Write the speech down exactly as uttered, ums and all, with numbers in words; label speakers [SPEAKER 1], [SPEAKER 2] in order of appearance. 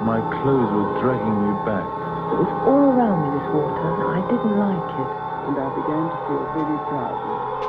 [SPEAKER 1] My clothes were dragging me back.
[SPEAKER 2] It was all around me, this water. I didn't like it.
[SPEAKER 3] And I began to feel very proud.